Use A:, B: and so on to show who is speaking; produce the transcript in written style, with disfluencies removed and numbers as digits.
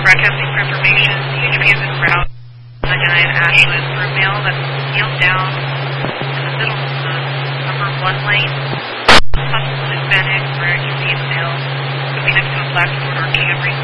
A: broadcasting for information, CHP is en route 99 Ashland for a male that's kneeled down in the middle of the number 1 lane, possible Hispanic or Indian male, could be next to a black Ford or Camry.